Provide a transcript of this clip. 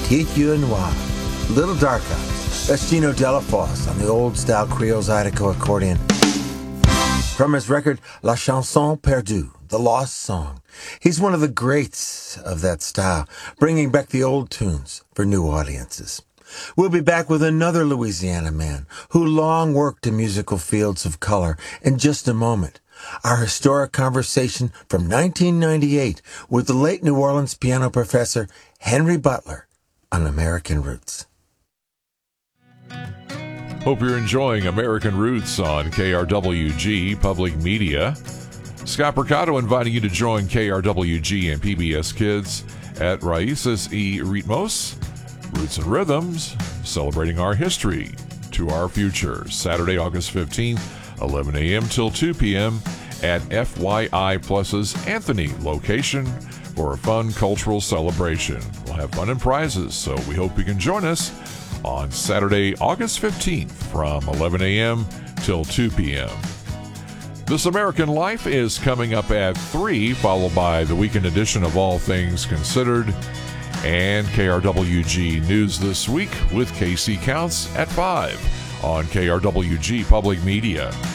Petite Yeux Noir, Little Dark Eyes. That's Gino Delafosse on the old-style Creole Zydeco accordion. From his record La Chanson Perdue, The Lost Song. He's one of the greats of that style, bringing back the old tunes for new audiences. We'll be back with another Louisiana man who long worked in musical fields of color in just a moment. Our historic conversation from 1998 with the late New Orleans piano professor Henry Butler on American Roots. Hope you're enjoying American Roots on KRWG Public Media. Scott Percato inviting you to join KRWG and PBS Kids at Raíces y Ritmos, Roots and Rhythms, celebrating our history to our future. Saturday, August 15th, 11 a.m. till 2 p.m. at FYI Plus's Anthony location for a fun cultural celebration. We'll have fun and prizes, so we hope you can join us on Saturday, August 15th from 11 a.m. till 2 p.m. This American Life is coming up at 3, followed by the weekend edition of All Things Considered and KRWG News This Week with Casey Counts at 5 on KRWG Public Media.